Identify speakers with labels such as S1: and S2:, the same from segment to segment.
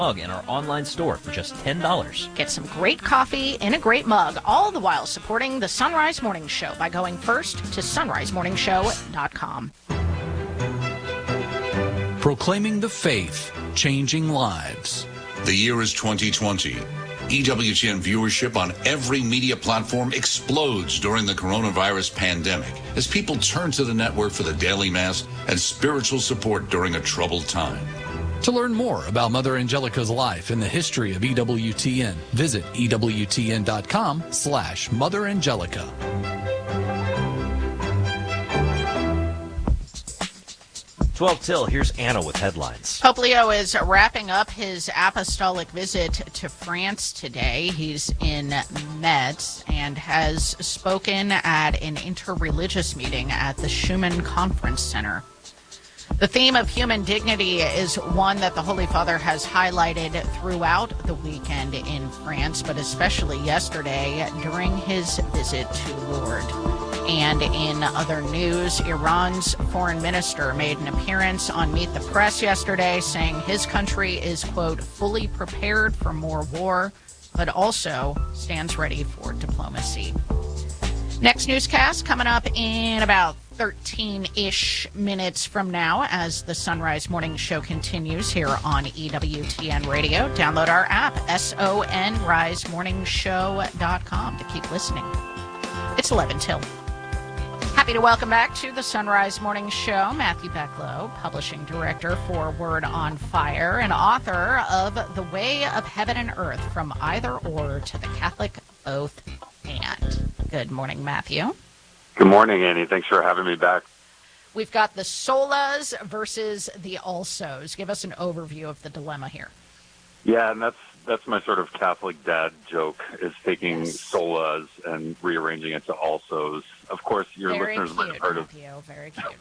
S1: mug in our online store for just $10.
S2: Get some great coffee in a great mug, all the while supporting the Sunrise Morning Show by going first to sunrisemorningshow.com.
S3: Proclaiming the faith, changing lives.
S4: The year is 2020. EWTN viewership on every media platform explodes during the coronavirus pandemic as people turn to the network for the daily mass and spiritual support during a troubled time.
S3: To learn more about Mother Angelica's life and the history of EWTN, visit EWTN.com/Mother Angelica.
S1: 12 till, here's Anna with headlines.
S2: Pope Leo is wrapping up his apostolic visit to France today. He's in Metz and has spoken at an interreligious meeting at the Schumann Conference Center. The theme of human dignity is one that the Holy Father has highlighted throughout the weekend in France, but especially yesterday during his visit to Lourdes. And in other news, Iran's foreign minister made an appearance on Meet the Press yesterday, saying his country is, quote, fully prepared for more war, but also stands ready for diplomacy. Next newscast coming up in about 13-ish minutes from now as the Sunrise Morning Show continues here on EWTN Radio. Download our app, sonrisemorningshow.com, to keep listening. It's 11 till. Happy to welcome back to the Sunrise Morning Show Matthew Becklow, Publishing Director for Word on Fire and author of The Way of Heaven and Earth, From Either Or to the Catholic Both And. Good morning, Matthew.
S5: Good morning, Annie. Thanks for having me back.
S2: We've got the solas versus the alsos. Give us an overview of the dilemma here.
S5: Yeah, and that's my sort of Catholic dad joke, is taking solas and rearranging it to alsos. Of course, your listeners might have heard of
S2: very cute.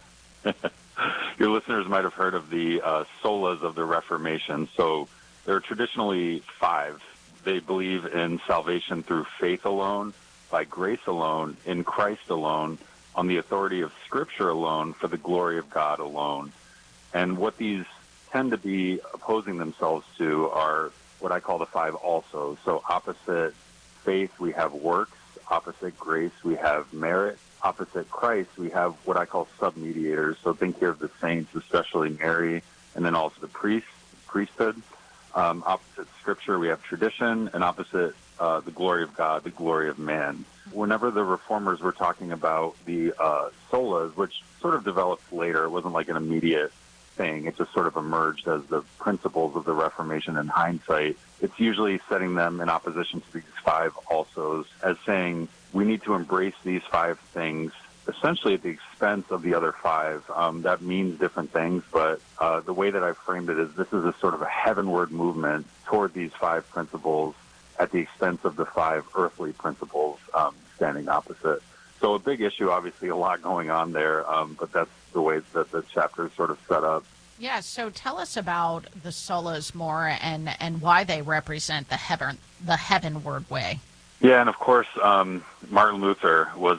S5: your listeners might have heard of the solas of the Reformation. So there are traditionally 5. They believe in salvation through faith alone, by grace alone, in Christ alone, on the authority of Scripture alone, for the glory of God alone. And what these tend to be opposing themselves to are what I call the 5 also. So opposite faith, we have works. Opposite grace, we have merit. Opposite Christ, we have what I call submediators. So think here of the saints, especially Mary, and then also the priesthood. Opposite Scripture, we have tradition, and opposite the glory of God, the glory of man. Whenever the Reformers were talking about the solas, which sort of developed later, it wasn't like an immediate thing, it just sort of emerged as the principles of the Reformation in hindsight. It's usually setting them in opposition to these 5 alsos, as saying we need to embrace these 5 things essentially at the expense of the other 5. That means different things, but the way that I framed it is this is a sort of a heavenward movement toward these 5 principles at the expense of the 5 earthly principles standing opposite. So a big issue, obviously a lot going on there, but that's the way that the chapter is sort of set up.
S2: Yeah, so tell us about the solas more and why they represent the heavenward way.
S5: Yeah, and of course, Martin Luther was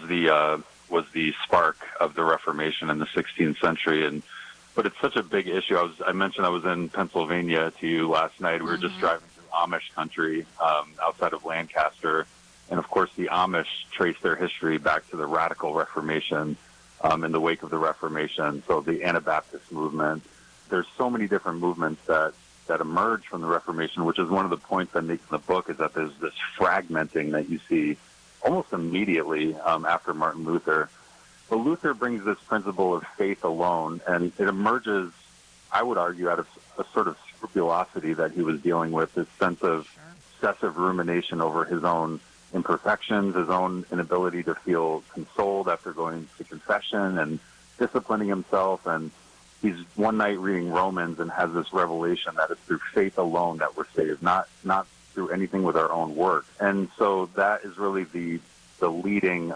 S5: the spark of the Reformation in the 16th century, but it's such a big issue. I mentioned I was in Pennsylvania to you last night. We were just driving through Amish country outside of Lancaster, and of course the Amish trace their history back to the Radical Reformation in the wake of the Reformation, so the Anabaptist movement. There's so many different movements that emerged from the Reformation, which is one of the points I make in the book, is that there's this fragmenting that you see almost immediately after Martin Luther. But Luther brings this principle of faith alone, and it emerges, I would argue, out of a sort of scrupulosity that he was dealing with, this sense of obsessive rumination over his own imperfections, his own inability to feel consoled after going to confession and disciplining himself. And he's one night reading Romans and has this revelation that it's through faith alone that we're saved, not through anything with our own work. And so that is really the leading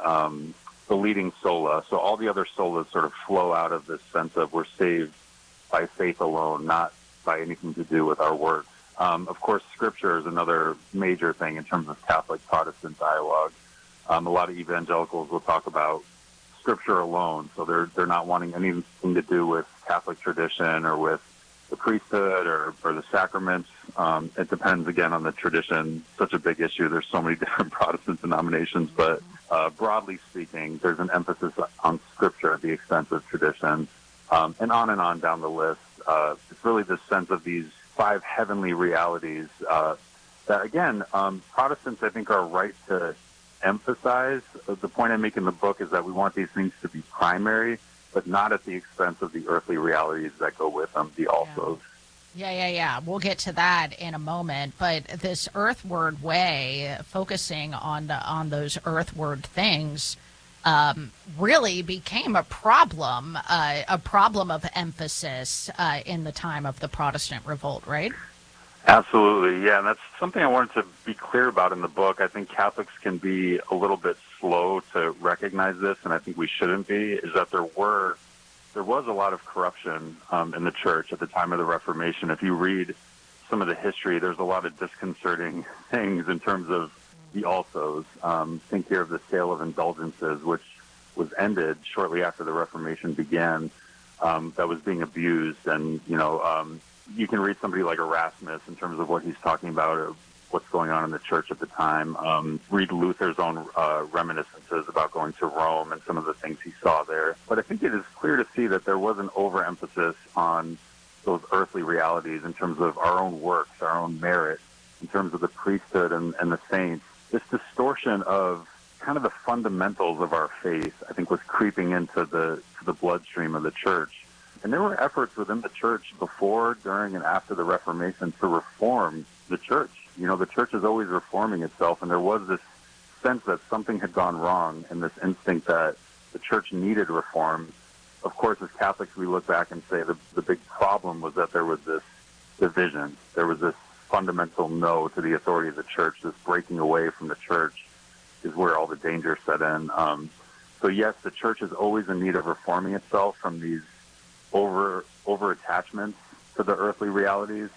S5: sola. So all the other solas sort of flow out of this sense of we're saved by faith alone, not by anything to do with our work. Of course, Scripture is another major thing in terms of Catholic-Protestant dialogue. A lot of evangelicals will talk about Scripture alone, so they're not wanting anything to do with Catholic tradition or with the priesthood or the sacraments. It depends, again, on the tradition. Such a big issue. There's so many different Protestant denominations, but broadly speaking, there's an emphasis on Scripture at the expense of tradition, and on down the list. It's really this sense of these 5 heavenly realities that, again, Protestants, I think, are right to emphasize. The point I make in the book is that we want these things to be primary, but not at the expense of the earthly realities that go with them, the alsos.
S2: Yeah. We'll get to that in a moment. But this earthward way, focusing on those earthward things, really became a problem of emphasis in the time of the Protestant revolt, right?
S5: Absolutely, yeah, and that's something I wanted to be clear about in the book. I think Catholics can be a little bit slow to recognize this, and I think we shouldn't be, is that there was a lot of corruption in the church at the time of the Reformation. If you read some of the history, there's a lot of disconcerting things in terms of the alsos. Think here of the sale of indulgences, which was ended shortly after the Reformation began, that was being abused. And, you can read somebody like Erasmus in terms of what he's talking about, what's going on in the church at the time. Read Luther's own reminiscences about going to Rome and some of the things he saw there. But I think it is clear to see that there was an overemphasis on those earthly realities in terms of our own works, our own merit, in terms of the priesthood and the saints. This distortion of kind of the fundamentals of our faith, I think, was creeping into the bloodstream of the church. And there were efforts within the church before, during, and after the Reformation to reform the church. The church is always reforming itself, and there was this sense that something had gone wrong and this instinct that the church needed reform. Of course, as Catholics, we look back and say the big problem was that there was this division. There was this fundamental no to the authority of the church. This breaking away from the church is where all the danger set in. So yes, the church is always in need of reforming itself from these over attachments to the earthly realities,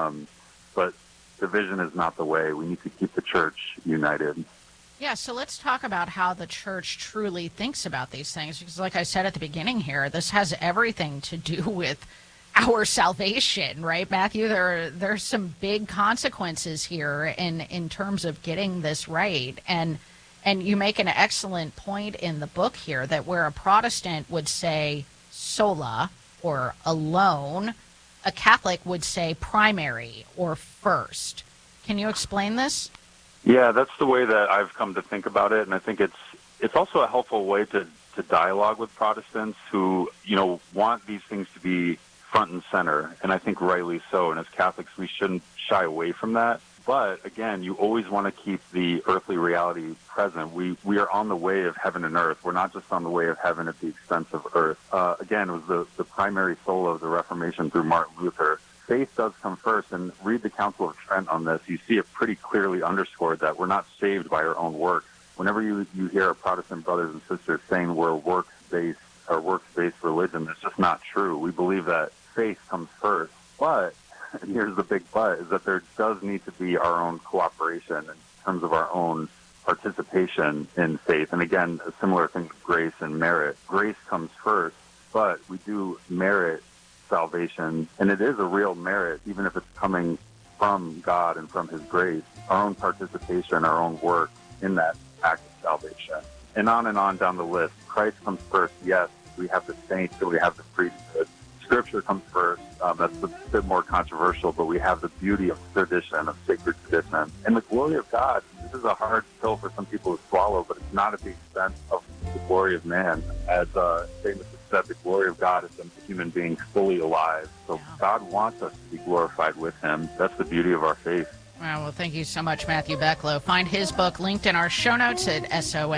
S5: but division is not the way. We need to keep the church united.
S2: Yeah, so let's talk about how the church truly thinks about these things, because like I said at the beginning here, this has everything to do with our salvation, right, Matthew? There's some big consequences here in terms of getting this right, and you make an excellent point in the book here that where a Protestant would say sola, or alone, a Catholic would say primary or first. Can you explain this?
S5: Yeah, that's the way that I've come to think about it, and I think it's also a helpful way to dialogue with Protestants who, want these things to be front and center, and I think rightly so. And as Catholics, we shouldn't shy away from that. But again, you always want to keep the earthly reality present. We are on the way of heaven and earth. We're not just on the way of heaven at the expense of earth. Again, it was the primary soul of the Reformation through Martin Luther. Faith does come first, and read the Council of Trent on this. You see it pretty clearly underscored that we're not saved by our own works. Whenever you hear our Protestant brothers and sisters saying we're works-based religion, it's just not true. We believe that faith comes first, but and here's the big but, is that there does need to be our own cooperation in terms of our own participation in faith. And again, a similar thing with grace and merit. Grace comes first, but we do merit salvation, and it is a real merit, even if it's coming from God and from His grace. Our own participation, our own work in that act of salvation. And on down the list. Christ comes first, yes. We have the saints, and we have the priesthood. Scripture comes first. That's a bit more controversial, but we have the beauty of tradition, of sacred tradition. And the glory of God. This is a hard pill for some people to swallow, but it's not at the expense of the glory of man. As Amos has said, the glory of God is the human being fully alive. So God wants us to be glorified with Him. That's the beauty of our faith.
S2: Well, thank you so much, Matthew Becklow. Find his book linked in our show notes at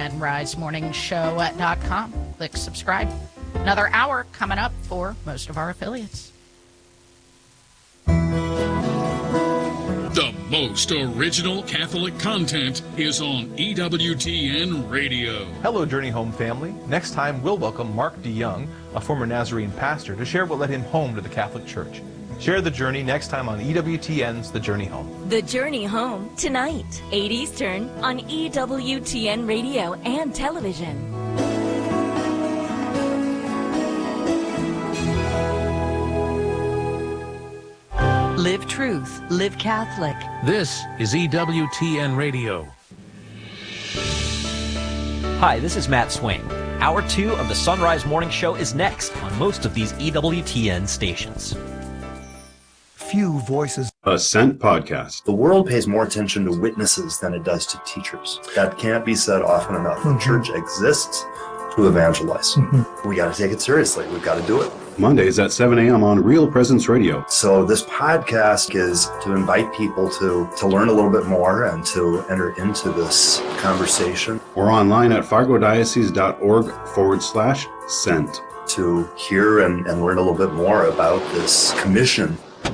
S2: sonrisemorningshow.com. Click subscribe. Another hour coming up for most of our affiliates.
S6: The most original Catholic content is on EWTN Radio.
S7: Hello, Journey Home family. Next time, we'll welcome Mark DeYoung, a former Nazarene pastor, to share what led him home to the Catholic Church. Share the journey next time on EWTN's The Journey Home.
S8: The Journey Home, tonight, 8 Eastern, on EWTN Radio and television.
S9: truth, live Catholic.
S3: This is EWTN Radio.
S1: Hi, this is Matt Swain. Hour 2 of the Sunrise Morning Show is next on most of these EWTN stations.
S10: Few voices.
S11: Ascent Podcast.
S12: The world pays more attention to witnesses than it does to teachers. That can't be said often enough. The church exists to evangelize. We got to take it seriously. We've got to do it.
S11: Mondays at 7 a.m. on Real Presence Radio.
S12: So this podcast is to invite people to learn a little bit more and to enter into this conversation.
S11: Or online at fargodiocese.org/sent.
S12: To hear and learn a little bit more about this commission.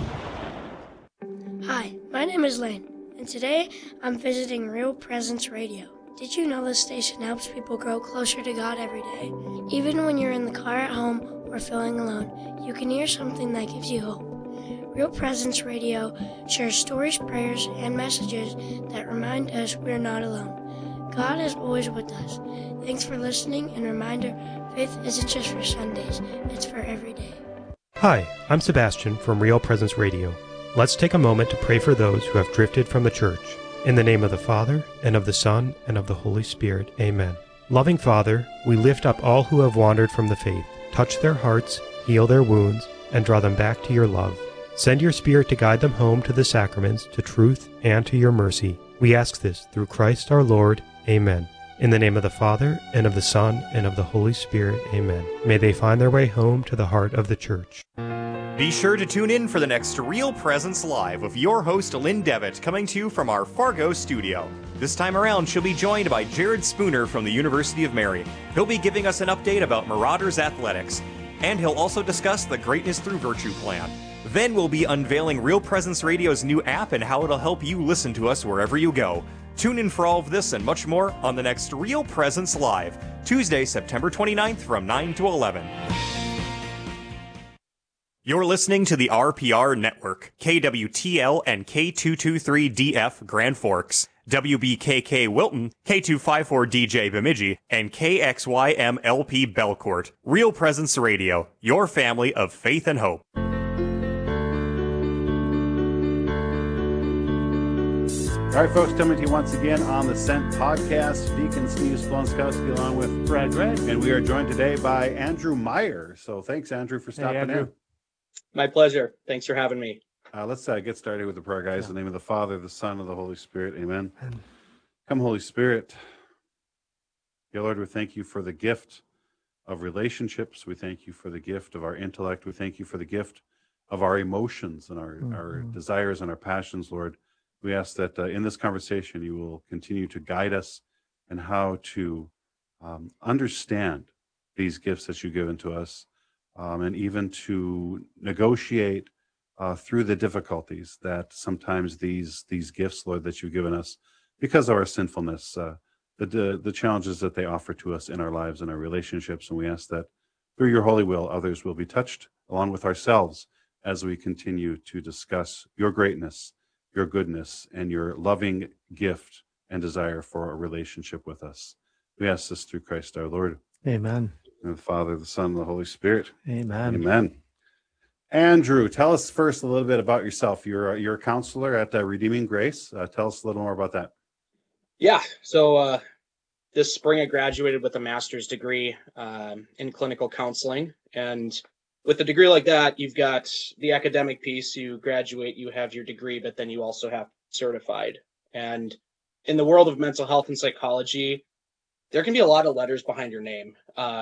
S13: Hi, my name is Lane, and today I'm visiting Real Presence Radio. Did you know this station helps people grow closer to God every day? Even when you're in the car at home or feeling alone, you can hear something that gives you hope. Real Presence Radio shares stories, prayers, and messages that remind us we're not alone. God is always with us. Thanks for listening, and reminder, faith isn't just for Sundays, it's for every day.
S14: Hi, I'm Sebastian from Real Presence Radio. Let's take a moment to pray for those who have drifted from the church. In the name of the Father, and of the Son, and of the Holy Spirit. Amen. Loving Father, we lift up all who have wandered from the faith. Touch their hearts, heal their wounds, and draw them back to your love. Send your Spirit to guide them home to the sacraments, to truth, and to your mercy. We ask this through Christ our Lord. Amen. In the name of the Father, and of the Son, and of the Holy Spirit. Amen. May they find their way home to the heart of the church.
S15: Be sure to tune in for the next Real Presence Live with your host, Lynn Devitt, coming to you from our Fargo studio. This time around, she'll be joined by Jared Spooner from the University of Mary. He'll be giving us an update about Marauders Athletics, and he'll also discuss the Greatness Through Virtue plan. Then we'll be unveiling Real Presence Radio's new app and how it'll help you listen to us wherever you go. Tune in for all of this and much more on the next Real Presence Live, Tuesday, September 29th from 9 to 11. You're listening to the RPR Network, KWTL and K223DF Grand Forks, WBKK Wilton, K254DJ Bemidji, and KXYMLP Belcourt. Real Presence Radio, your family of faith and hope.
S16: All right, folks, coming to you once again on the Ascent Podcast. Deacon Steve Splonskowski along with Brad Red, and we are joined today by Andrew Meyer. So thanks, Andrew, for stopping in.
S17: My pleasure. Thanks for having me.
S16: Let's get started with the prayer, guys. In the name of the Father, the Son, and the Holy Spirit. Amen. Come, Holy Spirit. Dear Lord, we thank you for the gift of relationships. We thank you for the gift of our intellect. We thank you for the gift of our emotions and our desires and our passions, Lord. We ask that in this conversation, you will continue to guide us in how to understand these gifts that you've given to us, and even to negotiate through the difficulties that sometimes these gifts, Lord, that you've given us, because of our sinfulness, the challenges that they offer to us in our lives and our relationships. And we ask that through your holy will, others will be touched along with ourselves as we continue to discuss your greatness, your goodness, and your loving gift and desire for a relationship with us. We ask this through Christ our Lord.
S18: Amen.
S16: And the Father, the Son, and the Holy Spirit.
S18: Amen.
S16: Amen. Andrew, tell us first a little bit about yourself. You're a counselor at Redeeming Grace. Tell us a little more about that.
S17: Yeah. So this spring I graduated with a master's degree in clinical counseling. And with a degree like that, you've got the academic piece. You graduate, you have your degree, but then you also have certified. And in the world of mental health and psychology, there can be a lot of letters behind your name.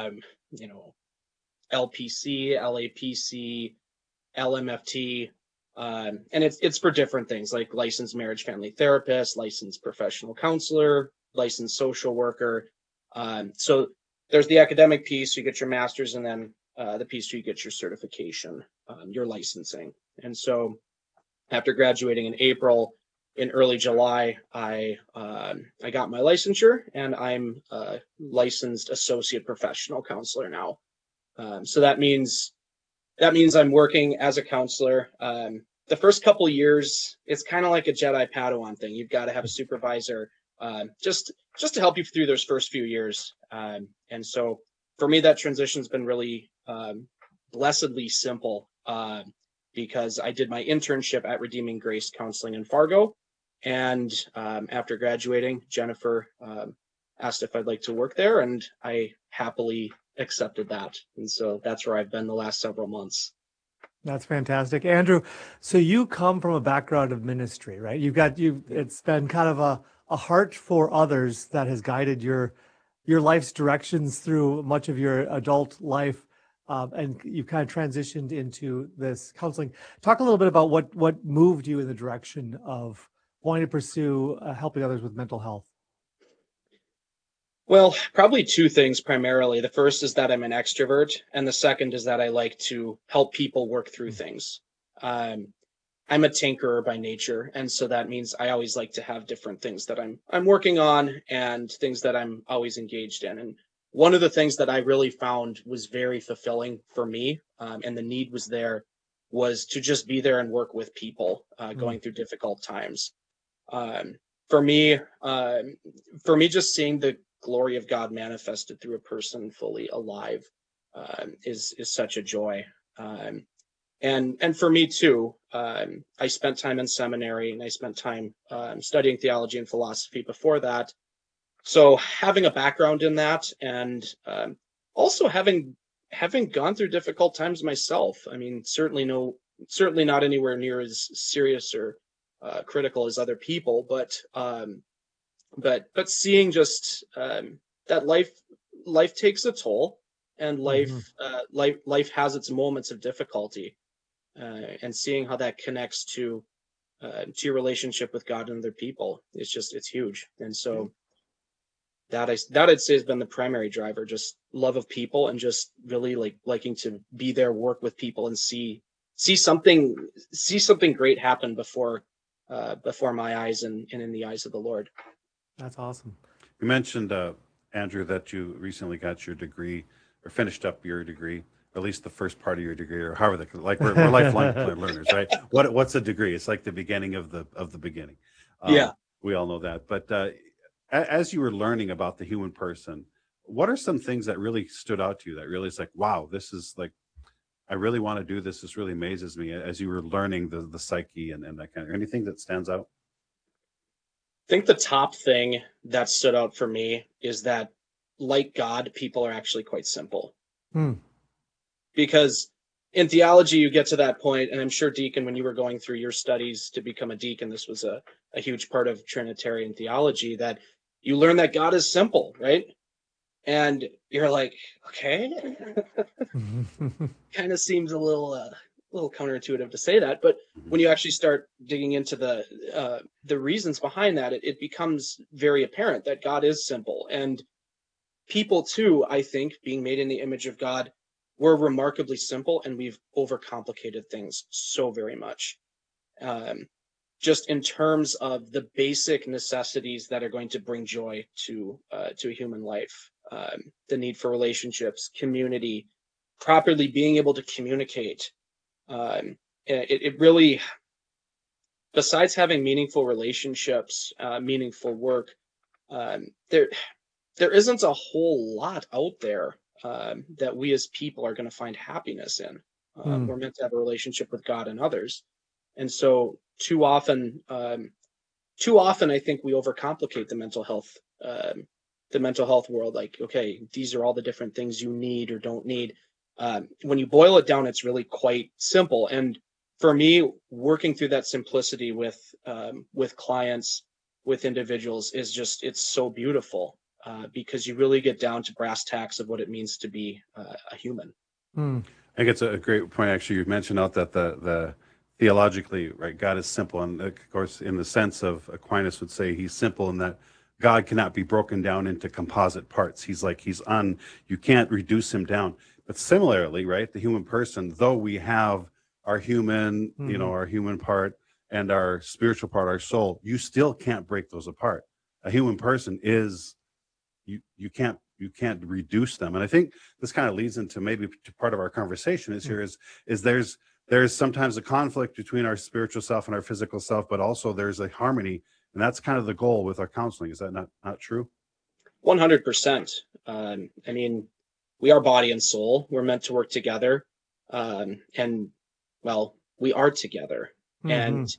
S17: LPC, LAPC, LMFT, and it's for different things like licensed marriage family therapist, licensed professional counselor, licensed social worker. So there's the academic piece, you get your master's, and then the piece where you get your certification, your licensing. And so after graduating in April, in early July, I got my licensure, and I'm a licensed associate professional counselor now. So that means I'm working as a counselor. The first couple of years, it's kind of like a Jedi Padawan thing. You've got to have a supervisor just to help you through those first few years. And so for me, that transition's been really blessedly simple. because I did my internship at Redeeming Grace Counseling in Fargo. And after graduating, Jennifer asked if I'd like to work there, and I happily accepted that. And so that's where I've been the last several months.
S9: That's fantastic. Andrew, so you come from a background of ministry, right? It's been kind of a heart for others that has guided your life's directions through much of your adult life. And you've kind of transitioned into this counseling. Talk a little bit about what moved you in the direction of wanting to pursue helping others with mental health.
S17: Well, probably two things primarily. The first is that I'm an extrovert, and the second is that I like to help people work through things. I'm a tinkerer by nature, and so that means I always like to have different things that I'm working on and things that I'm always engaged in. And one of the things that I really found was very fulfilling for me, and the need was there, was to just be there and work with people going through difficult times. For me, just seeing the glory of God manifested through a person fully alive is such a joy. And for me too, I spent time in seminary, and I spent time studying theology and philosophy before that. So having a background in that, and also having gone through difficult times myself. I mean, certainly not anywhere near as serious or critical as other people, but seeing just that life takes a toll, and life has its moments of difficulty, and seeing how that connects to your relationship with God and other people, it's huge. And so that I'd say has been the primary driver, just love of people, and just really liking to be there, work with people, and see something great happen before my eyes and in the eyes of the Lord.
S9: That's awesome.
S16: You mentioned, Andrew, that you recently got your degree, or finished up your degree, or at least the first part of your degree, or however we're lifelong learners, right? What's a degree? It's like the beginning of the beginning.
S17: Yeah,
S16: we all know that. But as you were learning about the human person, what are some things that really stood out to you that really is like, wow, this is like, I really want to do this. This really amazes me, as you were learning the psyche and that kind of, anything that stands out?
S17: I think the top thing that stood out for me is that, like God, people are actually quite simple. Because in theology, you get to that point, and I'm sure, Deacon, when you were going through your studies to become a deacon, this was a huge part of Trinitarian theology, that you learn that God is simple, right? And you're like, okay, kind of seems a little counterintuitive to say that, but when you actually start digging into the reasons behind that, it becomes very apparent that God is simple. And people too, I think, being made in the image of God, we're remarkably simple, and we've overcomplicated things so very much. Just in terms of the basic necessities that are going to bring joy to a human life, the need for relationships, community, properly being able to communicate. It really, besides having meaningful relationships, meaningful work, there isn't a whole lot out there that we as people are going to find happiness in. We're meant to have a relationship with God and others. And so too often, I think we overcomplicate the mental health world. Like, okay, these are all the different things you need or don't need. When you boil it down, it's really quite simple. And for me, working through that simplicity with clients, with individuals, it's so beautiful, because you really get down to brass tacks of what it means to be a human.
S16: I think it's a great point. Actually, you mentioned out that the theologically, right, God is simple, and of course, in the sense of Aquinas would say, he's simple in that God cannot be broken down into composite parts. You can't reduce him down. But similarly, right, the human person, though we have our human, our human part and our spiritual part, our soul, you still can't break those apart. A human person is, you can't reduce them. And I think this kind of leads into maybe part of our conversation is there's sometimes a conflict between our spiritual self and our physical self, but also there's a harmony, and that's kind of the goal with our counseling. Is that not true?
S17: 100%. I mean, we are body and soul. We're meant to work together. And well, we are together.
S9: Mhm.
S17: And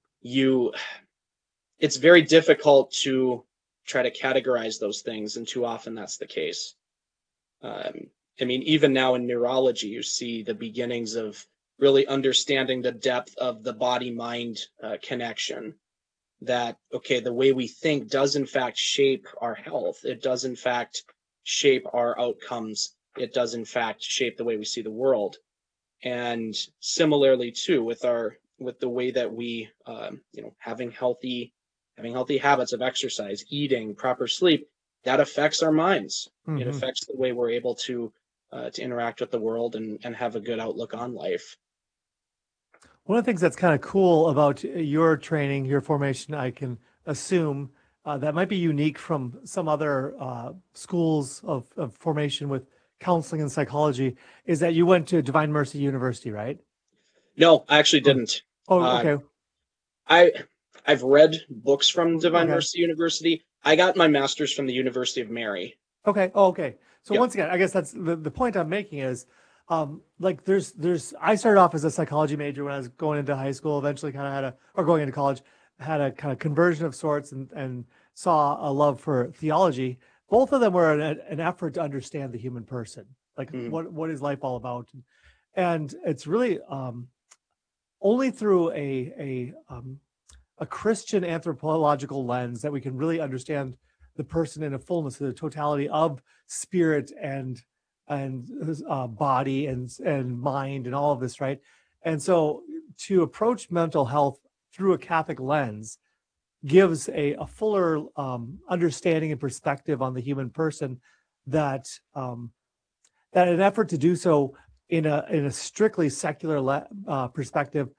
S17: it's very difficult to try to categorize those things, and too often that's the case. I mean, even now in neurology, you see the beginnings of really understanding the depth of the body-mind connection. That, okay, the way we think does in fact shape our health. It does in fact shape our outcomes. It does in fact shape the way we see the world. And similarly too, with the way that we, having healthy habits of exercise, eating, proper sleep, that affects our minds. It
S9: Mhm.
S17: affects the way we're able to interact with the world and have a good outlook on life.
S9: One of the things that's kind of cool about your training, your formation, I can assume that might be unique from some other schools of formation with counseling and psychology, is that you went to Divine Mercy University, right?
S17: No, I actually didn't.
S9: Oh, okay.
S17: I've read books from Divine
S9: Okay.
S17: Mercy University. I got my master's from the University of Mary.
S9: Okay. Oh, okay. So
S17: Yep.
S9: once again, I guess that's the point I'm making is, like I started off as a psychology major when I was going into high school, eventually kind of going into college, had a kind of conversion of sorts and saw a love for theology. Both of them were an effort to understand the human person. Like what is life all about? And it's really, only through a Christian anthropological lens that we can really understand the person in a fullness, the totality of spirit and body and mind and all of this, right? And so to approach mental health through a Catholic lens gives a fuller understanding and perspective on the human person that an effort to do so in a strictly secular perspective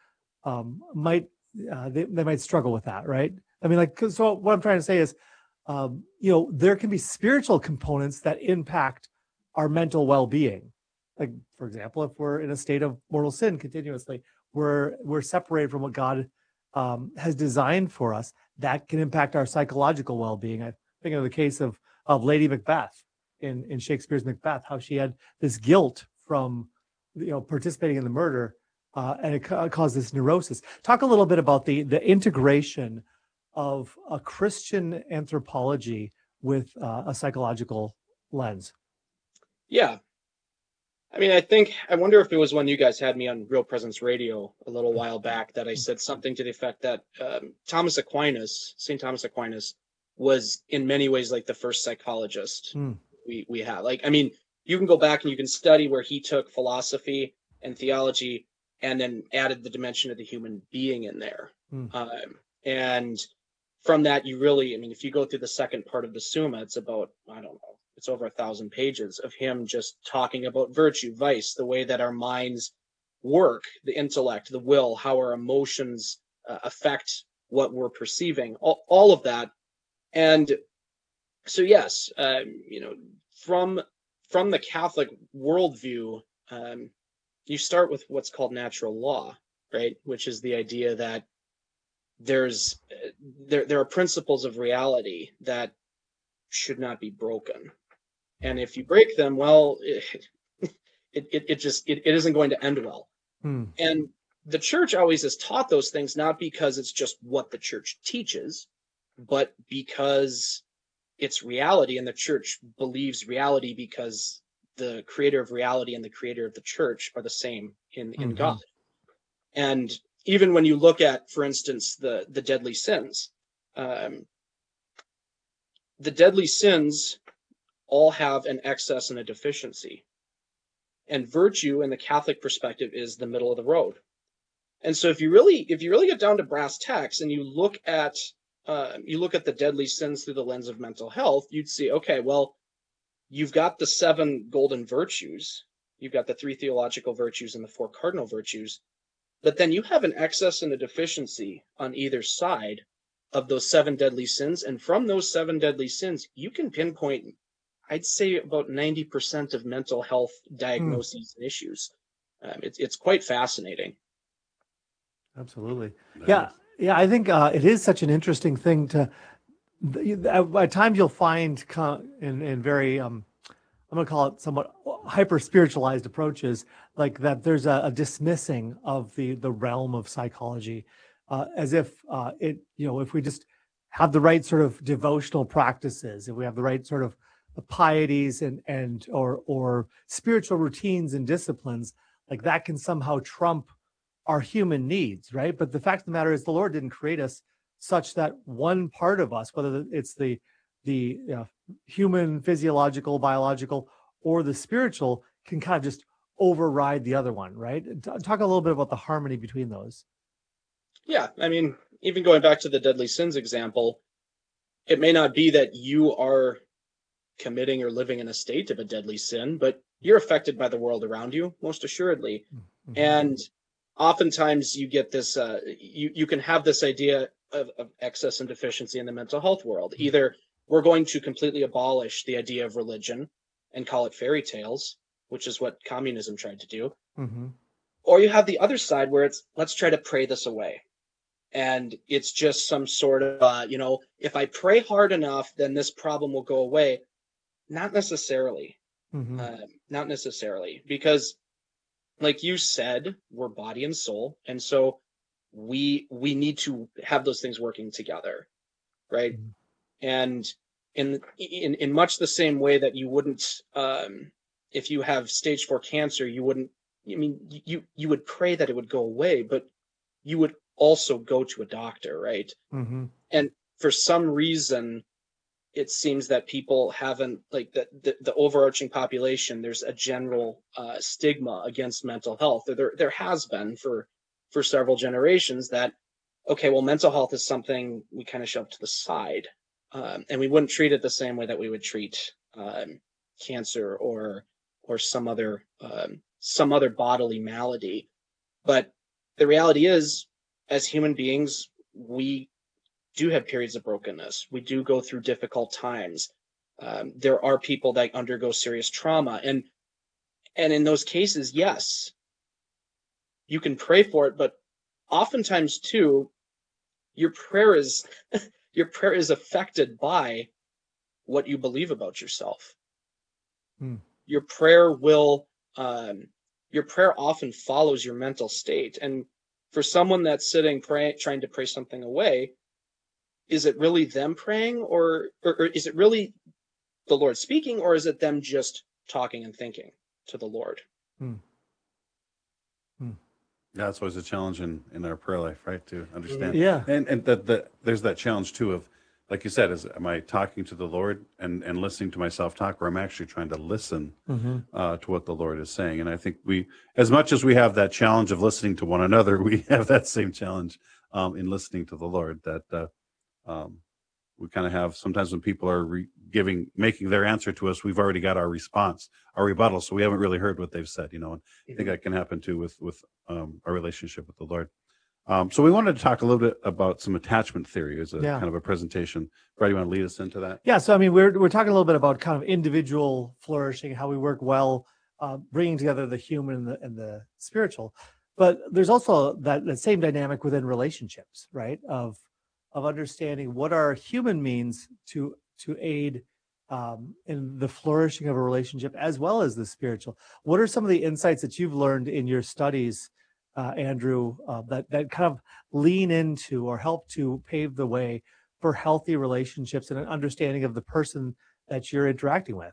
S9: they might struggle with that, right? I mean, so what I'm trying to say is, there can be spiritual components that impact our mental well-being. Like, for example, if we're in a state of mortal sin continuously, we're separated from what God has designed for us. That can impact our psychological well-being. I think of the case of Lady Macbeth in Shakespeare's Macbeth, how she had this guilt from participating in the murder, and it caused this neurosis. Talk a little bit about the integration of a Christian anthropology with a psychological lens.
S17: Yeah. I mean, I wonder if it was when you guys had me on Real Presence Radio a little while back that I said something to the effect that St. Thomas Aquinas, was in many ways like the first psychologist we had. Like, I mean, you can go back and you can study where he took philosophy and theology and then added the dimension of the human being in there. And from that, you really, I mean, if you go through the second part of the Summa, it's about, I don't know, it's over 1,000 pages of him just talking about virtue, vice, the way that our minds work, the intellect, the will, how our emotions affect what we're perceiving, all of that. And so, yes, from the Catholic worldview, you start with what's called natural law, right? Which is the idea that there are principles of reality that should not be broken. And if you break them, well, it isn't going to end well. And the church always has taught those things, not because it's just what the church teaches, but because it's reality, and the church believes reality because the creator of reality and the creator of the church are the same in God. And even when you look at, for instance, the deadly sins, the deadly sins all have an excess and a deficiency. And virtue in the Catholic perspective is the middle of the road. And so if you really get down to brass tacks and you look at the deadly sins through the lens of mental health, you'd see, okay, well, you've got the 7 golden virtues, you've got the 3 theological virtues and the 4 cardinal virtues, but then you have an excess and a deficiency on either side of those 7 deadly sins. And from those 7 deadly sins, you can pinpoint, I'd say, about 90% of mental health diagnoses and issues. It's quite fascinating.
S9: Absolutely. Yeah. I think it is such an interesting thing at times you'll find in very I'm going to call it somewhat hyper spiritualized approaches, like that there's a dismissing of the realm of psychology, as if if we just have the right sort of devotional practices, if we have the right sort of pieties or spiritual routines and disciplines, like that can somehow trump our human needs, right? But the fact of the matter is, the Lord didn't create us such that one part of us, whether it's the human, physiological, biological, or the spiritual, can kind of just override the other one, right? Talk a little bit about the harmony between those.
S17: Yeah, I mean, even going back to the deadly sins example, it may not be that you are committing or living in a state of a deadly sin, but you're affected by the world around you, most assuredly. Mm-hmm. And oftentimes you get this, you can have this idea of excess and deficiency in the mental health world. Mm-hmm. Either we're going to completely abolish the idea of religion and call it fairy tales, which is what communism tried to do. Mm-hmm. Or you have the other side where it's, let's try to pray this away. And it's just some sort of, if I pray hard enough, then this problem will go away. Not necessarily. Mm-hmm. Not necessarily. Because, like you said, we're body and soul. And so we need to have those things working together, right? Mm-hmm. And in much the same way that you wouldn't, if you have stage 4 cancer, you wouldn't, you would pray that it would go away, but you would also go to a doctor, right? Mm-hmm. And for some reason, it seems that people haven't, like the overarching population, there's a general stigma against mental health. There has been for several generations that, okay, well, mental health is something we kind of shove to the side. And we wouldn't treat it the same way that we would treat cancer or some other bodily malady. But the reality is, as human beings, we do have periods of brokenness. We do go through difficult times. There are people that undergo serious trauma. And in those cases, yes, you can pray for it, but oftentimes too, your prayer is affected by what you believe about yourself. Hmm. Your prayer often follows your mental state. And for someone that's sitting trying to pray something away, is it really them praying, or is it really the Lord speaking, or is it them just talking and thinking to the Lord?
S16: Hmm. Hmm. Yeah, that's always a challenge in our prayer life, right? To understand.
S9: Yeah.
S16: And there's that challenge too of, like you said, am I talking to the Lord and listening to myself talk, or am I actually trying to listen to what the Lord is saying? And I think as much as we have that challenge of listening to one another, we have that same challenge in listening to the Lord, that we kind of have sometimes when people are making their answer to us, we've already got our response, our rebuttal. So we haven't really heard what they've said, and I think that can happen too with our relationship with the Lord. So we wanted to talk a little bit about some attachment theory as a kind of a presentation. Brad, you want to lead us into that?
S9: Yeah. So, I mean, we're talking a little bit about kind of individual flourishing, how we work well, bringing together the human and the spiritual. But there's also that same dynamic within relationships, right? Of understanding what our human means to aid in the flourishing of a relationship, as well as the spiritual. What are some of the insights that you've learned in your studies, Andrew, that kind of lean into or help to pave the way for healthy relationships and an understanding of the person that you're interacting with?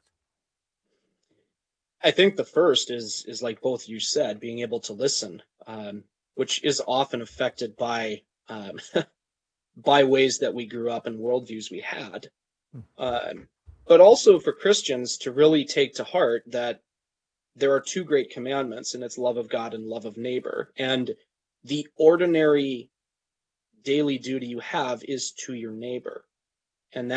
S17: I think the first is like both you said, being able to listen, which is often affected by by ways that we grew up and worldviews we had. But also for Christians to really take to heart that there are two great commandments, and it's love of God and love of neighbor. And the ordinary daily duty you have is to your neighbor. And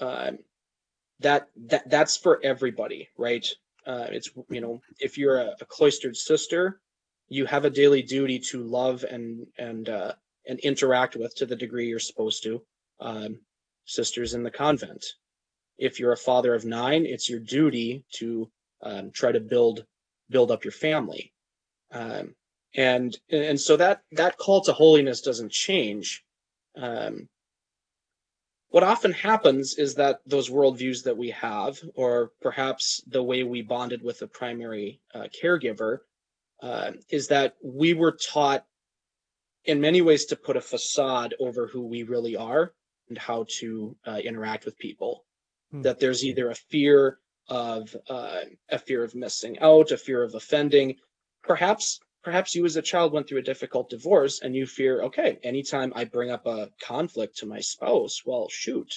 S17: that's for everybody, right? It's, if you're a cloistered sister, you have a daily duty to love and interact with to the degree you're supposed to, sisters in the convent. If you're a father of 9, it's your duty to try to build up your family. And so that call to holiness doesn't change. what often happens is that those worldviews that we have, or perhaps the way we bonded with the primary caregiver, is that we were taught in many ways to put a facade over who we really are and how to interact with people. That there's either a fear of missing out, a fear of offending. Perhaps you as a child went through a difficult divorce and you fear, okay, anytime I bring up a conflict to my spouse, well, shoot,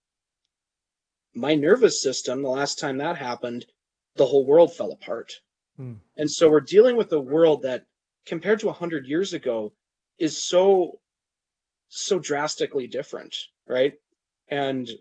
S17: my nervous system, the last time that happened, the whole world fell apart. And so we're dealing with a world that, compared to 100 years ago, is so drastically different, right? And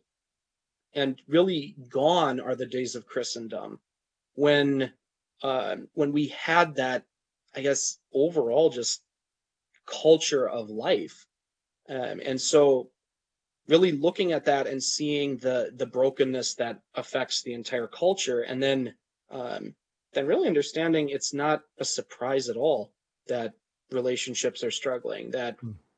S17: really gone are the days of Christendom when we had that, I guess, overall just culture of life. And so really looking at that and seeing the brokenness that affects the entire culture, and then really understanding it's not a surprise at all that relationships are struggling, that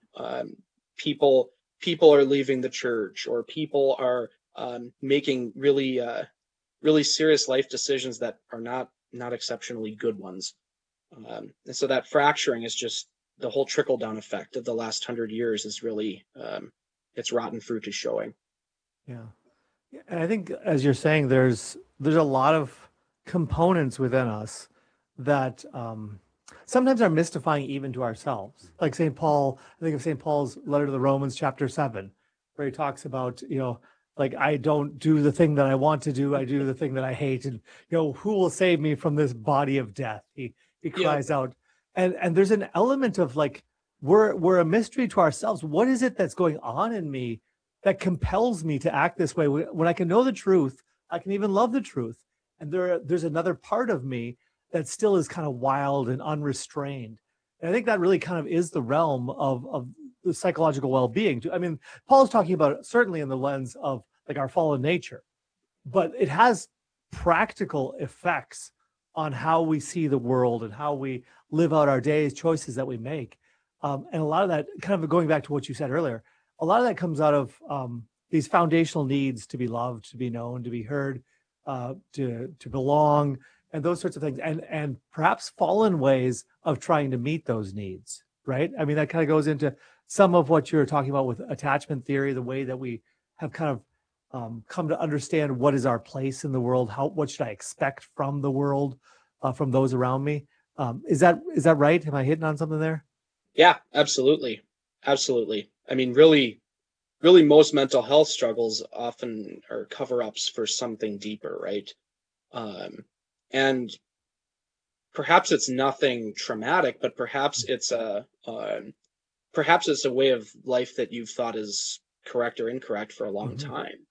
S17: people are leaving the church, or people are making really serious life decisions that are not exceptionally good ones. And so that fracturing is just the whole trickle down effect of the last 100 years is really its rotten fruit is showing.
S9: Yeah. And I think, as you're saying, there's a lot of components within us that sometimes are mystifying even to ourselves. Like St. Paul, I think of St. Paul's letter to the Romans, chapter 7, where he talks about, like, I don't do the thing that I want to do, I do the thing that I hate. And, who will save me from this body of death? He cries out. And there's an element of, like, we're a mystery to ourselves. What is it that's going on in me that compels me to act this way? When I can know the truth, I can even love the truth. And there's another part of me that still is kind of wild and unrestrained. And I think that really kind of is the realm of the psychological well-being. I mean, Paul's talking about it certainly in the lens of, like, our fallen nature, but it has practical effects on how we see the world and how we live out our days, choices that we make. And a lot of that, kind of going back to what you said earlier, a lot of that comes out of these foundational needs to be loved, to be known, to be heard, to belong, and those sorts of things, and perhaps fallen ways of trying to meet those needs, right? I mean, that kind of goes into some of what you're talking about with attachment theory, the way that we have kind of come to understand what is our place in the world, what should I expect from the world, from those around me. Is that right? Am I hitting on something there?
S17: Yeah, absolutely. Absolutely. I mean, really most mental health struggles often are cover-ups for something deeper, right? And perhaps it's nothing traumatic, but perhaps it's a way of life that you've thought is correct or incorrect for a long time.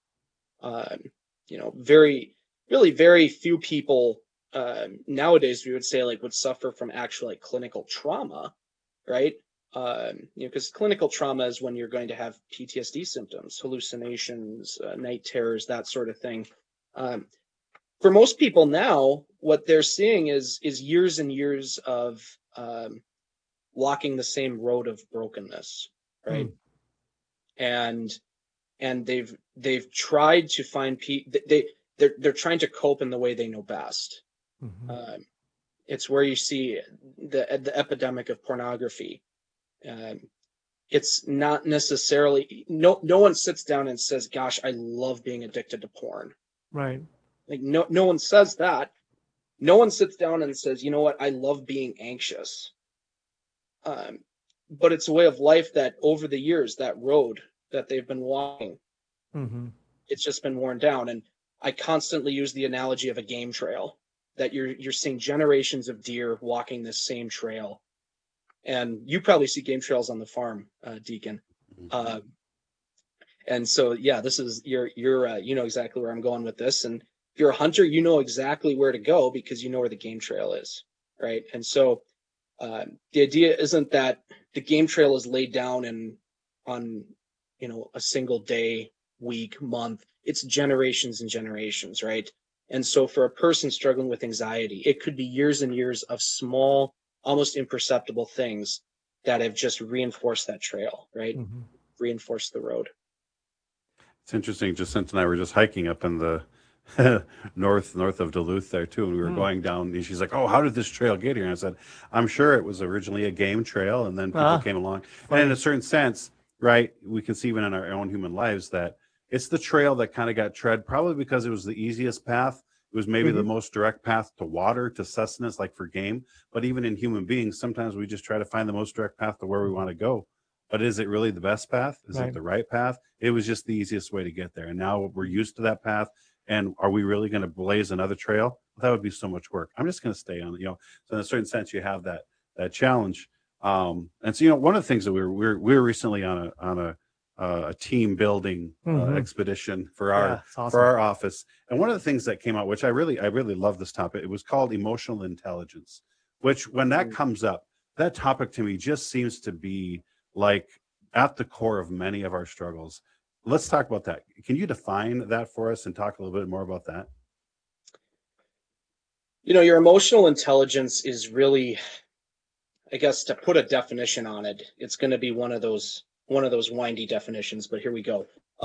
S17: Very few people nowadays, we would say, like, would suffer from actual, like, clinical trauma, right? Because clinical trauma is when you're going to have PTSD symptoms, hallucinations, night terrors, that sort of thing. For most people now, what they're seeing is years and years of walking the same road of brokenness, right? And they've tried to find they're trying to cope in the way they know best. It's where you see the epidemic of pornography. It's not necessarily no one sits down and says, "Gosh, I love being addicted to porn."
S9: Right.
S17: Like no one says that. No one sits down and says, "You know what? I love being anxious." But it's a way of life that over the years, that road that they've been walking, it's just been worn down. And I constantly use the analogy of a game trail, that you're seeing generations of deer walking this same trail. And you probably see game trails on the farm, Deacon. And so, yeah, this is you're you know exactly where I'm going with this. And if you're a hunter, you know exactly where to go because you know where the game trail is, right? And so the idea isn't that the game trail is laid down on a single day, week, month. It's generations and generations, right? And so for a person struggling with anxiety, it could be years and years of small, almost imperceptible things that have just reinforced that trail, right? Reinforced the road.
S16: It's interesting. Jacinta and I were just hiking up in the north of Duluth there too, and we were going down. And she's like, "Oh, how did this trail get here?" And I said, "I'm sure it was originally a game trail, and then people came along." And in a certain sense, right, we can see even in our own human lives that it's the trail that kind of got tread, probably because it was the easiest path. It was maybe the most direct path to water, to sustenance, like for game. But even in human beings, sometimes we just try to find the most direct path to where we want to go. But is it really the best path? Is it the right path? It was just the easiest way to get there. And now we're used to that path. And are we really going to blaze another trail? That would be so much work. I'm just going to stay on, so in a certain sense, you have that challenge. And so, one of the things that we were recently on a team building expedition for our office. And one of the things that came out, which I really love this topic, it was called emotional intelligence, which when that comes up, that topic to me just seems to be like at the core of many of our struggles. Let's talk about that. Can you define that for us and talk a little bit more about that?
S17: Your emotional intelligence is really, I guess, to put a definition on it, it's going to be one of those windy definitions, but here we go.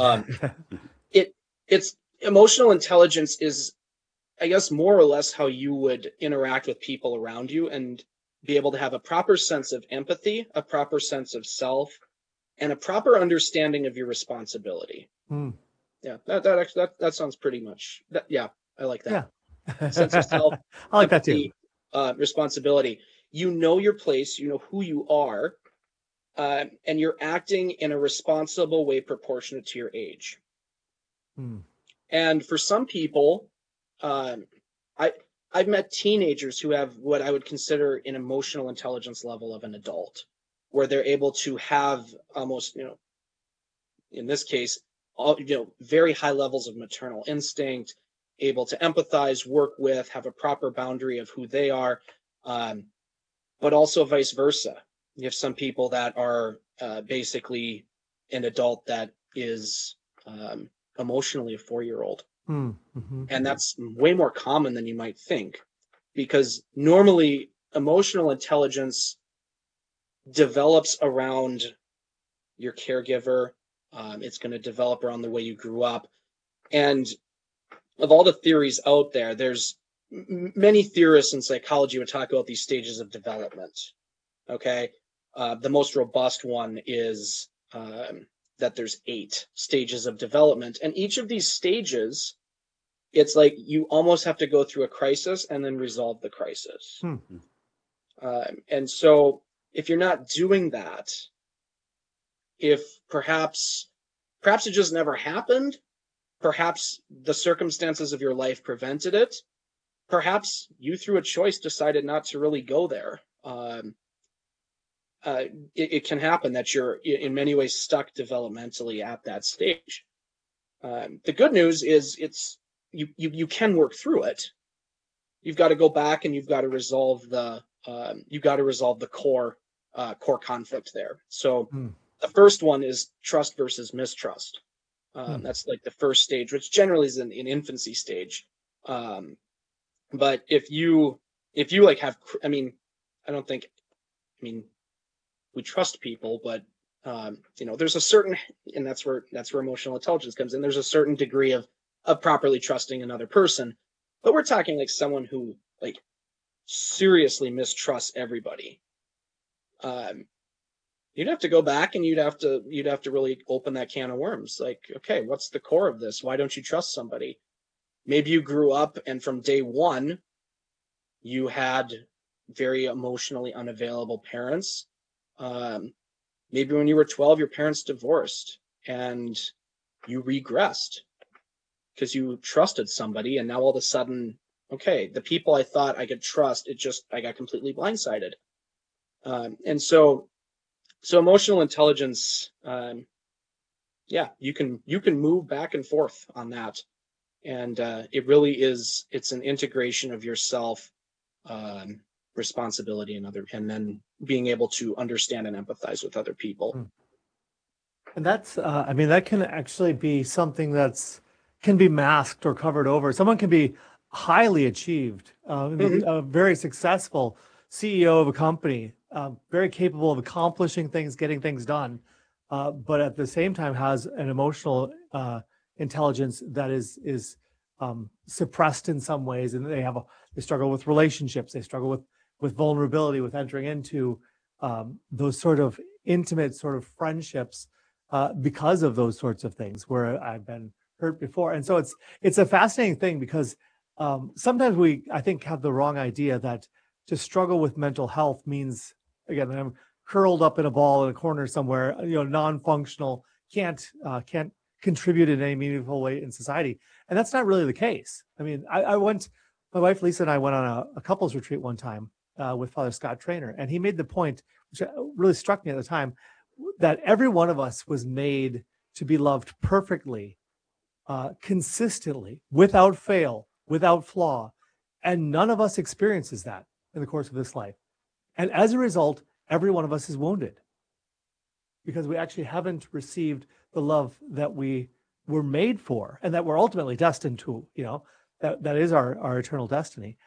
S17: It's emotional intelligence is, I guess, more or less how you would interact with people around you and be able to have a proper sense of empathy, a proper sense of self, and a proper understanding of your responsibility. Yeah, that sounds pretty much that. Yeah, I like that. Yeah. Sense of self.
S9: I like empathy,
S17: that too. Responsibility. You know your place. You know who you are, and you're acting in a responsible way proportionate to your age. And for some people, I've met teenagers who have what I would consider an emotional intelligence level of an adult, where they're able to have almost, in this case, very high levels of maternal instinct, able to empathize, work with, have a proper boundary of who they are, but also vice versa. You have some people that are basically an adult that is emotionally a 4-year-old. And that's way more common than you might think, because normally emotional intelligence develops around your caregiver. It's going to develop around the way you grew up. And of all the theories out there, there's many theorists in psychology would talk about these stages of development. Okay. The most robust one is that there's 8 stages of development. And each of these stages, it's like you almost have to go through a crisis and then resolve the crisis. And so if you're not doing that, if perhaps it just never happened, perhaps the circumstances of your life prevented it, perhaps you through a choice decided not to really go there. It can happen that you're in many ways stuck developmentally at that stage. The good news is you can work through it. You've got to go back and you've got to resolve the core conflict there. So the first one is trust versus mistrust. That's like the first stage, which generally is an infancy stage. But if you like have, we trust people, but there's a certain, and that's where emotional intelligence comes in. There's a certain degree of properly trusting another person, but we're talking like someone who like seriously mistrusts everybody. You'd have to go back and you'd have to really open that can of worms. Like, okay, what's the core of this? Why don't you trust somebody? Maybe you grew up and from day one, you had very emotionally unavailable parents. Maybe when you were 12, your parents divorced and you regressed because you trusted somebody. And now all of a sudden, okay, the people I thought I could trust, I got completely blindsided. And so emotional intelligence, you can move back and forth on that. And it really is, it's an integration of yourself, responsibility and then being able to understand and empathize with other people.
S9: And that's, that can actually be something can be masked or covered over. Someone can be highly achieved, a very successful CEO of a company, very capable of accomplishing things, getting things done, but at the same time has an emotional intelligence that is suppressed in some ways, and they struggle with relationships, they struggle with vulnerability, with entering into those sort of intimate sort of friendships because of those sorts of things where I've been hurt before. And so it's a fascinating thing because sometimes we, I think, have the wrong idea that to struggle with mental health means, again, I'm curled up in a ball in a corner somewhere, non-functional, can't contribute in any meaningful way in society. And that's not really the case. I mean, my wife Lisa and I went on a couples retreat one time with Father Scott Trainer, and he made the point, which really struck me at the time, that every one of us was made to be loved perfectly, consistently, without fail, without flaw. And none of us experiences that in the course of this life. And as a result, every one of us is wounded because we actually haven't received the love that we were made for and that we're ultimately destined to, that is our eternal destiny.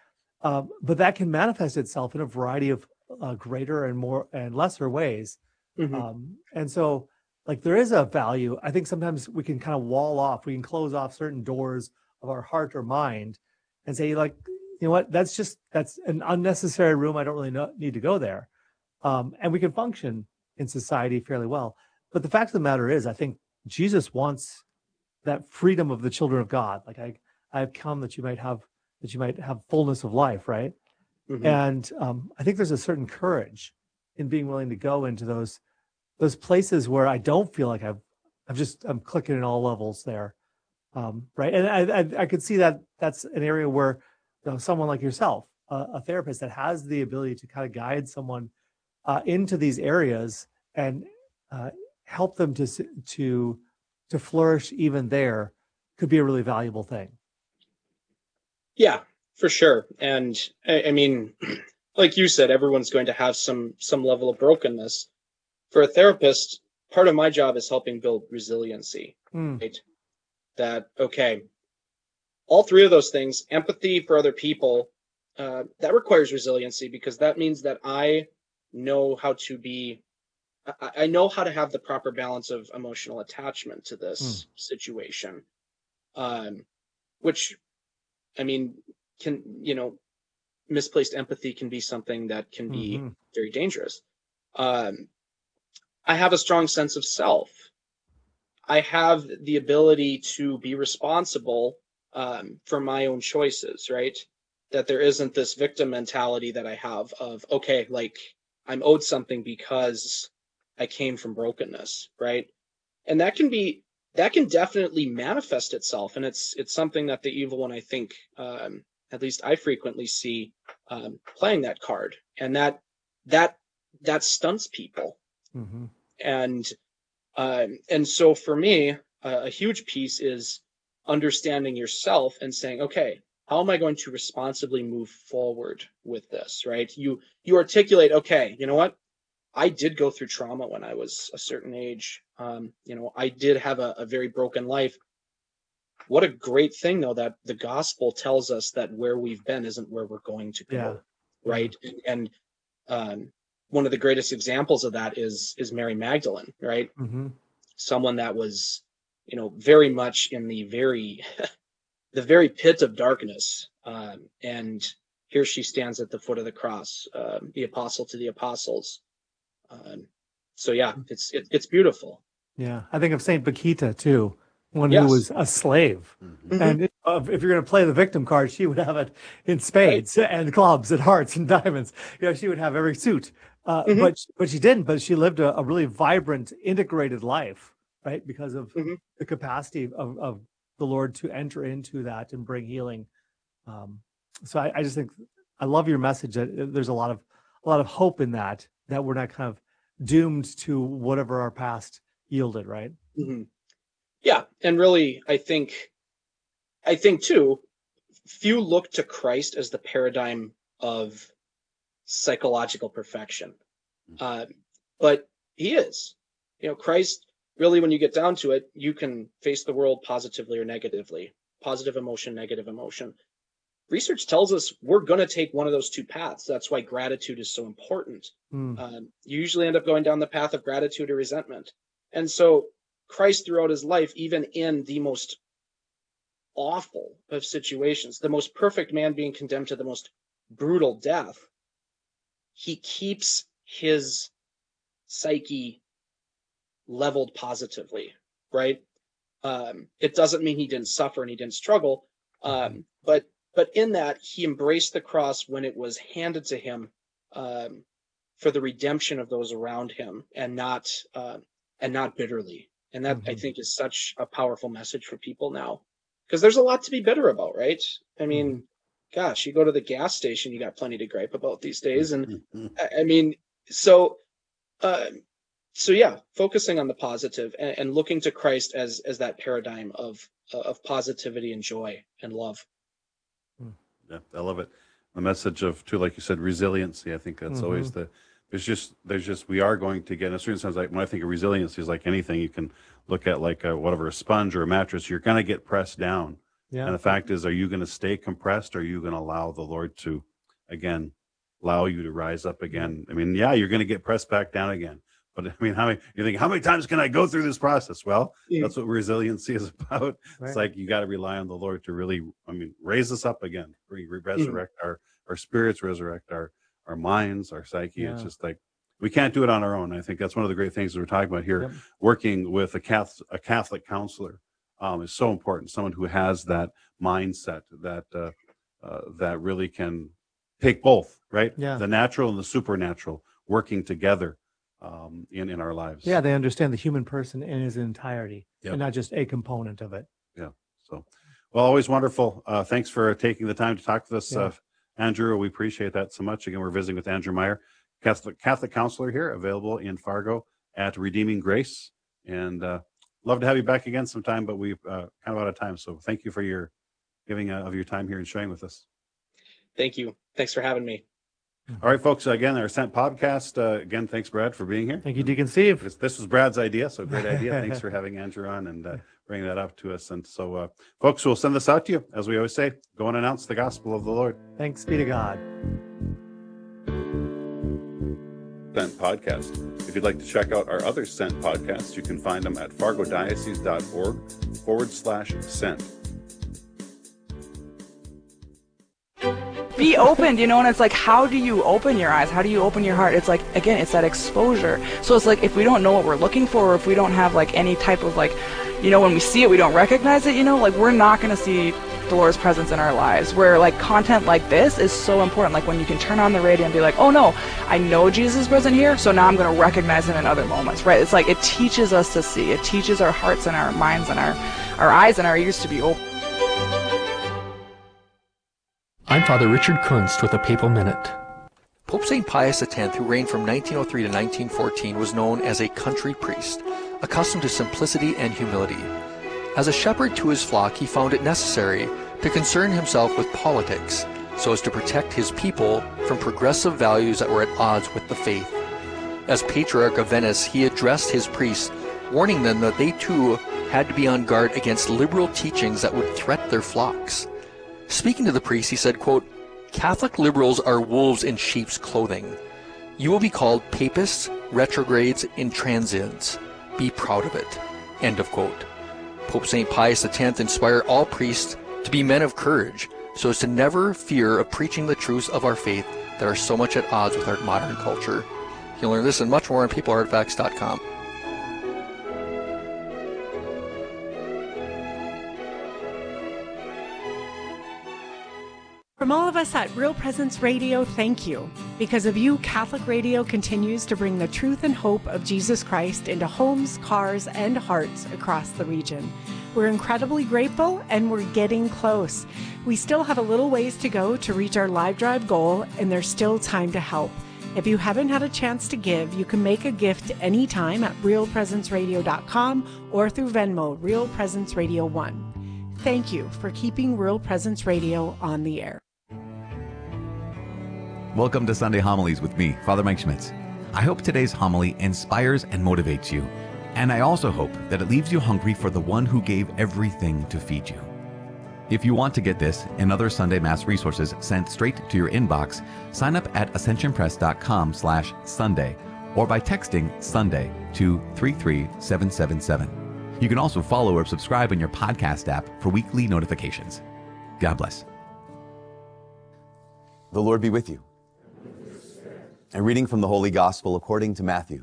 S9: But that can manifest itself in a variety of greater and more and lesser ways. Mm-hmm. And so, like, there is a value. I think sometimes we can kind of wall off, we can close off certain doors of our heart or mind and say, like, you know what, that's an unnecessary room. I don't really need to go there. And we can function in society fairly well. But the fact of the matter is, I think Jesus wants that freedom of the children of God. Like, I have come that you might have fullness of life, right? Mm-hmm. And I think there's a certain courage in being willing to go into those places where I don't feel like I'm clicking in all levels there, right? And I could see that that's an area where someone like yourself, a therapist that has the ability to kind of guide someone into these areas and help them to flourish even there, could be a really valuable thing.
S17: Yeah, for sure. And I mean, like you said, everyone's going to have some level of brokenness. For a therapist, part of my job is helping build resiliency, right? That, okay, all three of those things, empathy for other people, that requires resiliency, because that means that I know how to have the proper balance of emotional attachment to this situation, which, I mean, misplaced empathy can be something that can be very dangerous. I have a strong sense of self. I have the ability to be responsible for my own choices, right? That there isn't this victim mentality that I have of, okay, like, I'm owed something because I came from brokenness, right? And that can definitely manifest itself. And it's something that the evil one, I think, at least I frequently see playing that card, and that stunts people. Mm-hmm. And so for me, a huge piece is understanding yourself and saying, okay, how am I going to responsibly move forward with this, right? You articulate, okay, you know what? I did go through trauma when I was a certain age. I did have a very broken life. What a great thing, though, that the gospel tells us that where we've been isn't where we're going to go, right? And one of the greatest examples of that is Mary Magdalene, right? Mm-hmm. Someone that was, very much in the very pit of darkness, and here she stands at the foot of the cross, the apostle to the apostles. So yeah, it's beautiful.
S9: Yeah, I think of Saint Bakita too, one who was a slave, and if you're going to play the victim card, she would have it in spades and clubs and hearts and diamonds. She would have every suit, but she didn't. But she lived a really vibrant, integrated life, right? Because of the capacity of the Lord to enter into that and bring healing. So I just think I love your message that there's a lot of hope in that we're not kind of doomed to whatever our past yielded, right?
S17: Mm-hmm. Yeah, and really, I think too, few look to Christ as the paradigm of psychological perfection, but he is. Christ, really, when you get down to it, you can face the world positively or negatively. Positive emotion, negative emotion. Research tells us we're going to take one of those two paths. That's why gratitude is so important. You usually end up going down the path of gratitude or resentment. And so Christ throughout his life, even in the most awful of situations, the most perfect man being condemned to the most brutal death, he keeps his psyche leveled positively, right? It doesn't mean he didn't suffer and he didn't struggle, but in that he embraced the cross when it was handed to him for the redemption of those around him, and not bitterly. And that I think is such a powerful message for people now, because there's a lot to be bitter about, right? I mean, gosh, you go to the gas station, you got plenty to gripe about these days, and I mean, so yeah, focusing on the positive and looking to Christ as that paradigm of positivity and joy and love.
S16: Yeah, I love it. The message of, too, like you said, resiliency. I think that's always there's just we are going to get, in a certain sense, like when I think of resiliency, is like anything you can look at, like a sponge or a mattress. You're going to get pressed down. Yeah. And the fact is, are you going to stay compressed, or are you going to allow the Lord to, again, allow you to rise up again? I mean, yeah, you're going to get pressed back down again. But I mean, how many times can I go through this process? Well, that's what resiliency is about. Right. It's like you got to rely on the Lord to really, raise us up again, resurrect our spirits, resurrect our minds, our psyche. Yeah. It's just like, we can't do it on our own. I think that's one of the great things that we're talking about here. Yep. Working with a Catholic counselor is so important. Someone who has that mindset that really can take both, right? Yeah. The natural and the supernatural working together in our lives.
S9: Yeah, they understand the human person in his entirety, and not just a component of it.
S16: Yeah. So, well, always wonderful. Thanks for taking the time to talk with us, Andrew. We appreciate that so much. Again, we're visiting with Andrew Meyer, Catholic counselor here, available in Fargo at Redeeming Grace. And love to have you back again sometime, but we've kind of out of time. So thank you for your giving of your time here and sharing with us.
S17: Thank you. Thanks for having me.
S16: All right, folks, again, our Sent podcast. Again, thanks, Brad, for being here.
S9: Thank you, Deacon Steve.
S16: This was Brad's idea, so great idea. Thanks for having Andrew on and bringing that up to us. And so, folks, we'll send this out to you. As we always say, go and announce the gospel of the Lord.
S9: Thanks be to God.
S16: Sent podcast. If you'd like to check out our other Sent podcasts, you can find them at fargodiocese.org/Sent.
S18: Be opened, and it's like, how do you open your eyes? How do you open your heart? It's like, again, it's that exposure. So it's like, if we don't know what we're looking for, or if we don't have like any type of like, when we see it, we don't recognize it, like we're not going to see the Lord's presence in our lives. Where like content like this is so important. Like when you can turn on the radio and be like, oh no, I know Jesus is present here, so now I'm going to recognize him in other moments, right? It's like, it teaches us to see. It teaches our hearts and our minds and our eyes and our ears to be open.
S19: I'm Father Richard Kunst with a Papal Minute.
S20: Pope St. Pius X, who reigned from 1903 to 1914, was known as a country priest, accustomed to simplicity and humility. As a shepherd to his flock, he found it necessary to concern himself with politics so as to protect his people from progressive values that were at odds with the faith. As Patriarch of Venice, he addressed his priests, warning them that they too had to be on guard against liberal teachings that would threaten their flocks. Speaking to the priests, he said, quote, "Catholic liberals are wolves in sheep's clothing. You will be called papists, retrogrades, intransients. Be proud of it." End of quote. Pope St. Pius X inspired all priests to be men of courage, so as to never fear of preaching the truths of our faith that are so much at odds with our modern culture. You'll learn this and much more on PapalArtifacts.com.
S21: From all of us at Real Presence Radio, thank you. Because of you, Catholic Radio continues to bring the truth and hope of Jesus Christ into homes, cars, and hearts across the region. We're incredibly grateful, and we're getting close. We still have a little ways to go to reach our live drive goal, and there's still time to help. If you haven't had a chance to give, you can make a gift anytime at realpresenceradio.com or through Venmo, Real Presence Radio 1. Thank you for keeping Real Presence Radio on the air.
S22: Welcome to Sunday Homilies with me, Father Mike Schmitz. I hope today's homily inspires and motivates you. And I also hope that it leaves you hungry for the one who gave everything to feed you. If you want to get this and other Sunday Mass resources sent straight to your inbox, sign up at ascensionpress.com/Sunday or by texting Sunday to 33777. You can also follow or subscribe in your podcast app for weekly notifications. God bless.
S4: The Lord be with you. A reading from the Holy Gospel according to Matthew.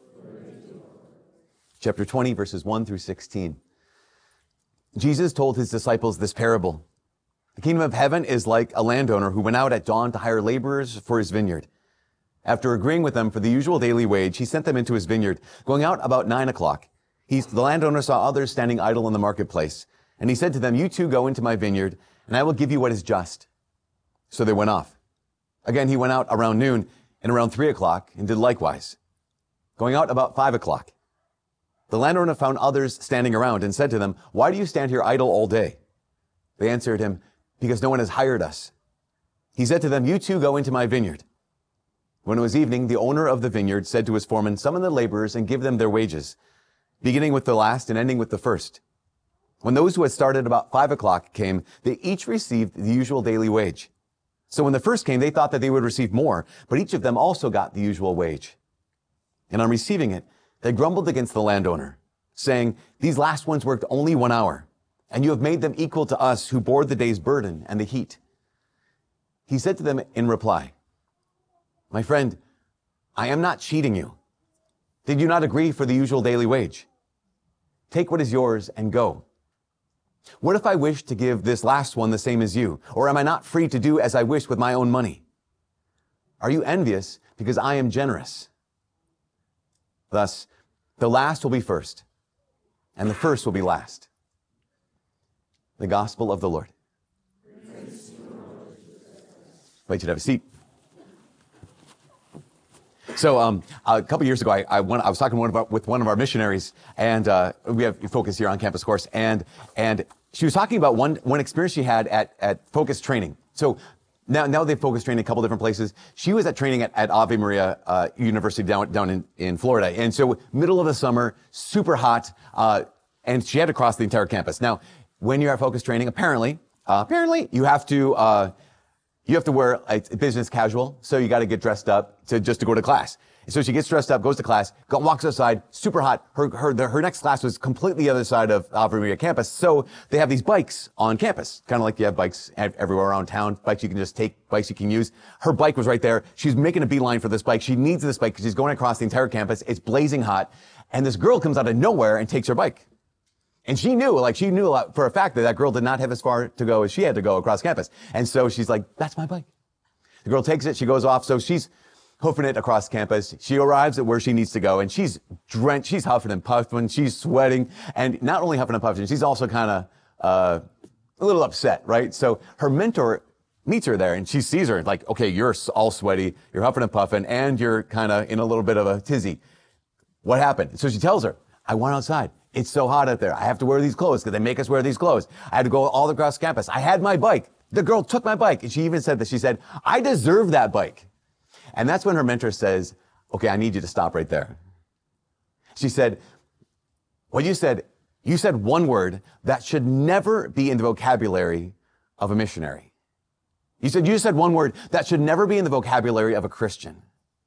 S4: Chapter 20, verses 1 through 16. Jesus told his disciples this parable. The kingdom of heaven is like a landowner who went out at dawn to hire laborers for his vineyard. After agreeing with them for the usual daily wage, he sent them into his vineyard. Going out about 9 o'clock, the landowner saw others standing idle in the marketplace. And he said to them, "You too go into my vineyard, and I will give you what is just." So they went off. Again, he went out around noon and around 3 o'clock and did likewise. Going out about 5 o'clock, the landowner found others standing around and said to them, "Why do you stand here idle all day?" They answered him, "Because no one has hired us." He said to them, "You too go into my vineyard." When it was evening, the owner of the vineyard said to his foreman, "Summon the laborers and give them their wages, beginning with the last and ending with the first." When those who had started about 5 o'clock came, they each received the usual daily wage. So when the first came, they thought that they would receive more, but each of them also got the usual wage. And on receiving it, they grumbled against the landowner, saying, "These last ones worked only 1 hour, and you have made them equal to us who bore the day's burden and the heat." He said to them in reply, "My friend, I am not cheating you. Did you not agree for the usual daily wage? Take what is yours and go. What if I wish to give this last one the same as you? Or am I not free to do as I wish with my own money? Are you envious because I am generous?" Thus, the last will be first, and the first will be last. The Gospel of the Lord. I invite you to have a seat. So a couple years ago, I was talking with one of our missionaries, and we have Focus here on campus, of course, and she was talking about one experience she had at Focus training. So now they've Focus training a couple different places. She was at training at Ave Maria University down in Florida, and so middle of the summer, super hot, and she had to cross the entire campus. Now, when you're at Focus training, apparently you have to wear business casual, so you got to get dressed up just to go to class. So she gets dressed up, goes to class, walks outside, super hot. Her next class was completely the other side of Ave Maria campus, so they have these bikes on campus, kind of like you have bikes everywhere around town, bikes you can just take, bikes you can use. Her bike was right there. She's making a beeline for this bike. She needs this bike because she's going across the entire campus. It's blazing hot, and this girl comes out of nowhere and takes her bike. And she knew for a fact that girl did not have as far to go as she had to go across campus. And so she's like, "That's my bike." The girl takes it, she goes off, so she's hoofing it across campus. She arrives at where she needs to go, and she's drenched, she's huffing and puffing, she's sweating, and not only huffing and puffing, she's also kind of a little upset, right? So her mentor meets her there, and she sees her like, "Okay, you're all sweaty, you're huffing and puffing, and you're kind of in a little bit of a tizzy. What happened?" So she tells her, "I went outside. It's so hot out there. I have to wear these clothes because they make us wear these clothes. I had to go all across campus. I had my bike. The girl took my bike." And she even said that. She said, "I deserve that bike." And that's when her mentor says, "Okay, I need you to stop right there." She said, "What you said one word that should never be in the vocabulary of a missionary. You said one word that should never be in the vocabulary of a Christian.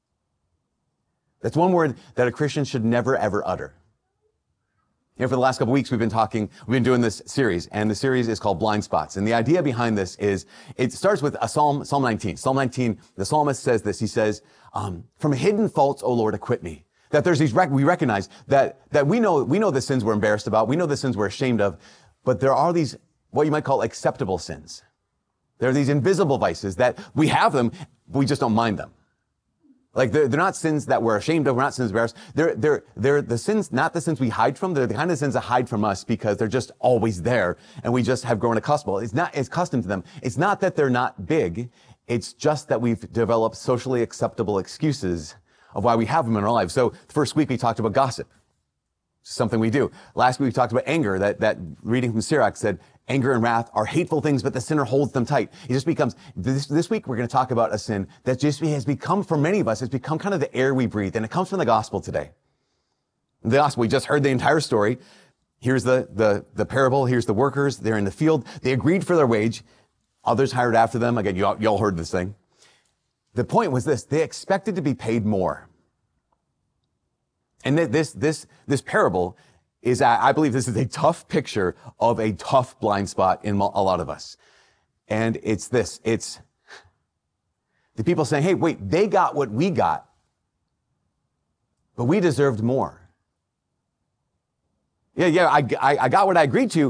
S4: That's one word that a Christian should never, ever utter." For the last couple of weeks, we've been doing this series, and the series is called Blind Spots. And the idea behind this is, it starts with Psalm 19. Psalm 19, the psalmist says this. He says, "From hidden faults, O Lord, acquit me." That there's these, we recognize that we know the sins we're embarrassed about. We know the sins we're ashamed of, but there are these, what you might call acceptable sins. There are these invisible vices that we have them, we just don't mind them. Like, they're not sins that we're ashamed of. We're not sins embarrassed. They're the sins, not the sins we hide from. They're the kind of sins that hide from us because they're just always there, and we just have grown accustomed to them. It's not that they're not big. It's just that we've developed socially acceptable excuses of why we have them in our lives. So the first week we talked about gossip. Something we do. Last week we talked about anger. That reading from Sirach said, "Anger and wrath are hateful things, but the sinner holds them tight." It just becomes, this week we're going to talk about a sin that just has become, for many of us, has become kind of the air we breathe. And it comes from the gospel today. The gospel, we just heard the entire story. Here's the parable. Here's the workers. They're in the field. They agreed for their wage. Others hired after them. Again, you all heard this thing. The point was this: they expected to be paid more. And this parable is I believe this is a tough picture of a tough blind spot in a lot of us. And it's this, it's the people saying, hey, wait, they got what we got, but we deserved more. Yeah, I got what I agreed to,